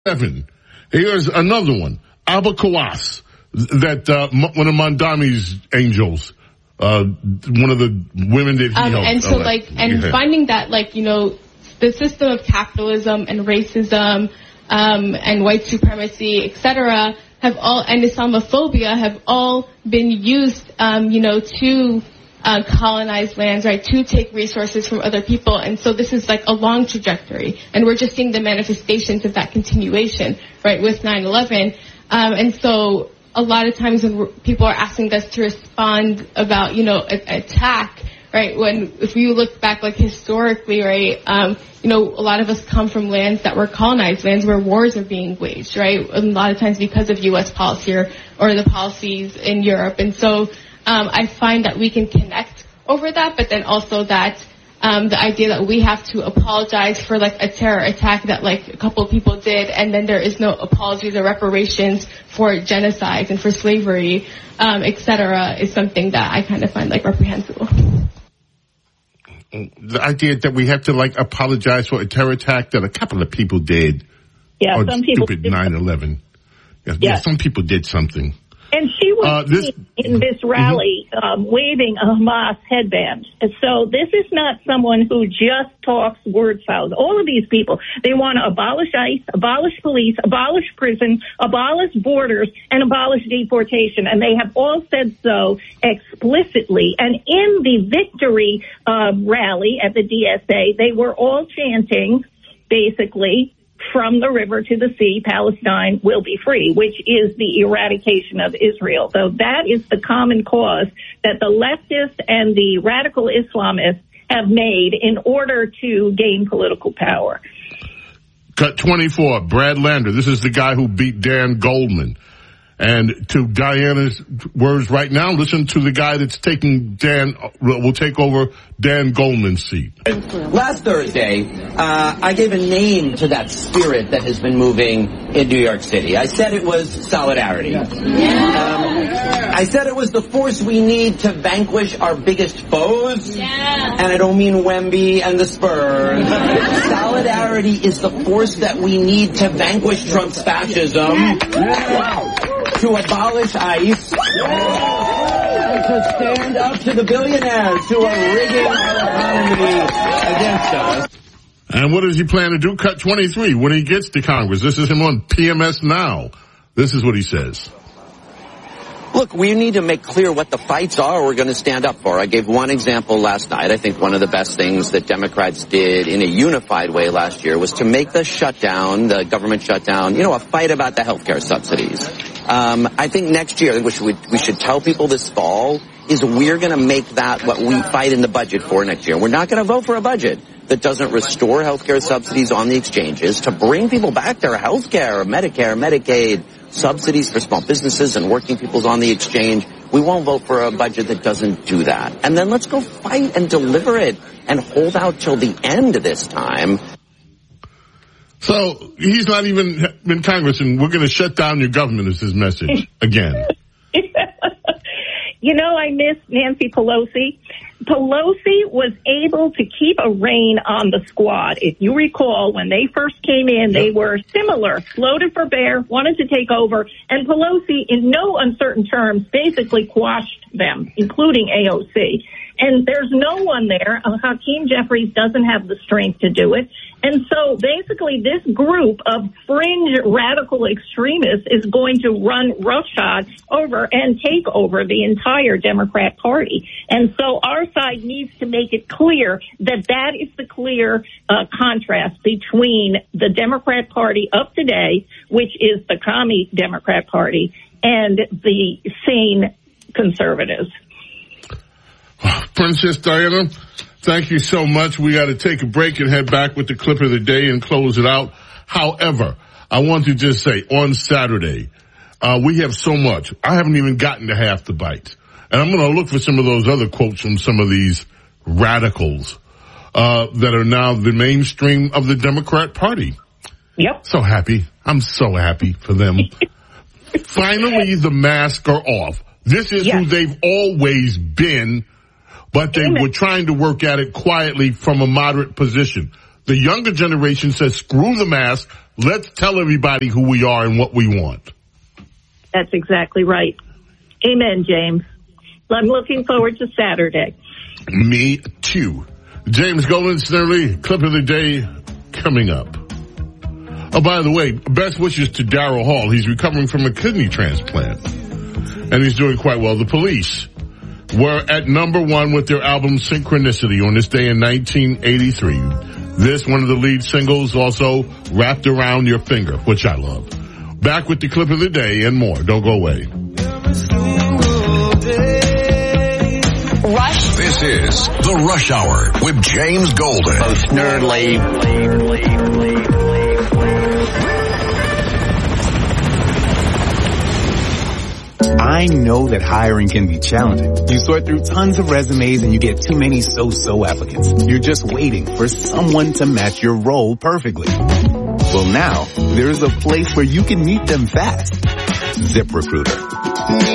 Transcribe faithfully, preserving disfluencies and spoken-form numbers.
Seven. Here's another one. Abba Kawas, that uh, one of Mondami's angels, uh, one of the women that he um, helped. And so, elect. like, and yeah. finding that, like, you know, the system of capitalism and racism um, and white supremacy, et cetera, have all, and Islamophobia have all been used, um, you know, to uh, colonize lands, right, to take resources from other people. And so this is like a long trajectory. And we're just seeing the manifestations of that continuation, right, with nine eleven. Um, and so a lot of times when people are asking us to respond about, you know, a, attack, right, when if you look back, like, historically, right, um, you know, a lot of us come from lands that were colonized, lands where wars are being waged, right, a lot of times because of U S policy or, or the policies in Europe. And so um, I find that we can connect over that, but then also that um, the idea that we have to apologize for, like, a terror attack that, like, a couple of people did, and then there is no apologies or reparations for genocides and for slavery, um, et cetera, is something that I kind of find, like, reprehensible. The idea that we have to, like, apologize for a terror attack that a couple of people did. Yeah, or some people stupid nine eleven. Yeah, yeah. yeah, some people did something. And she was uh, this, in this rally mm-hmm. um, waving a Hamas headband. And so this is not someone who just talks word salad. All of these people, they want to abolish ICE, abolish police, abolish prison, abolish borders, and abolish deportation. And they have all said so explicitly. And in the victory uh, rally at the D S A, they were all chanting, basically, from the river to the sea, Palestine will be free, which is the eradication of Israel. So that is the common cause that the leftists and the radical Islamists have made in order to gain political power. Cut twenty-four, Brad Lander. This is the guy who beat Dan Goldman. And to Diana's words right now, listen to the guy that's taking Dan, will take over Dan Goldman's seat. Last Thursday, uh, I gave a name to that spirit that has been moving in New York City. I said it was solidarity. Yeah. Um, I said it was the force we need to vanquish our biggest foes. Yeah. And I don't mean Wemby and the Spurs. Solidarity is the force that we need to vanquish Trump's fascism. Yeah. To abolish ICE, and to stand up to the billionaires who are rigging our economy against us. And what does he plan to do? Cut twenty-three when he gets to Congress. This is him on P M S Now. This is what he says. Look, we need to make clear what the fights are we're going to stand up for. I gave one example last night. I think one of the best things that Democrats did in a unified way last year was to make the shutdown, the government shutdown, you know, a fight about the healthcare subsidies. Um, I think next year, I think we should, we should tell people this fall, is we're going to make that what we fight in the budget for next year. We're not going to vote for a budget that doesn't restore healthcare subsidies on the exchanges to bring people back their healthcare, Medicare, Medicaid, subsidies for small businesses and working people's on the exchange. We won't vote for a budget that doesn't do that. And then let's go fight and deliver it and hold out till the end this time. So he's not even in Congress, and we're going to shut down your government is his message again. You know, I miss Nancy Pelosi. Pelosi was able to keep a rein on the squad. If you recall, when they first came in, they were similar, floated for bear, wanted to take over, and Pelosi, in no uncertain terms, basically quashed them, including A O C. And there's no one there. Uh, Hakeem Jeffries doesn't have the strength to do it. And so basically this group of fringe radical extremists is going to run roughshod over and take over the entire Democrat Party. And so our side needs to make it clear that that is the clear uh, contrast between the Democrat Party of today, which is the commie Democrat Party, and the sane conservatives. Princess Diana, thank you so much. We got to take a break and head back with the clip of the day and close it out. However, I want to just say on Saturday, uh, we have so much. I haven't even gotten to half the bites. And I'm going to look for some of those other quotes from some of these radicals uh, that are now the mainstream of the Democrat Party. Yep. So happy. I'm so happy for them. Finally, the masks are off. This is yes. who they've always been. But they Amen. were trying to work at it quietly from a moderate position. The younger generation says, screw the mask, Let's tell everybody who we are and what we want. That's exactly right. Amen, James. I'm looking forward to Saturday. Me too. James Golden, Snurley, clip of the day coming up. Oh, by the way, best wishes to Daryl Hall. He's recovering from a kidney transplant, and he's doing quite well. The Police were at number one with their album Synchronicity on this day in nineteen eighty-three. This, one of the lead singles, also Wrapped Around Your Finger, which I love. Back with the clip of the day and more. Don't go away. Rush. This is The Rush Hour with James Golden. Both nerdly. I know that hiring can be challenging. You sort through tons of resumes and you get too many so-so applicants. You're just waiting for someone to match your role perfectly. Well, now, there's a place where you can meet them fast. ZipRecruiter.